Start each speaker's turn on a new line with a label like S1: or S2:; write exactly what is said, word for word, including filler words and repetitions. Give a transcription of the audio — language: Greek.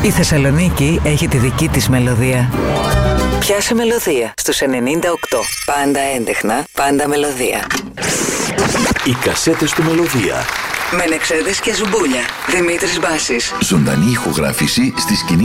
S1: Η Θεσσαλονίκη έχει τη δική της μελωδία. Πιάσε μελωδία στους ενενήντα οκτώ. Πάντα έντεχνα, πάντα μελωδία.
S2: Οι κασέτες του Μελωδία.
S1: Μενεξέδες και Ζουμπούλια. Δημήτρης Μπάσης.
S3: Ζωντανή ηχογράφηση στη σκηνή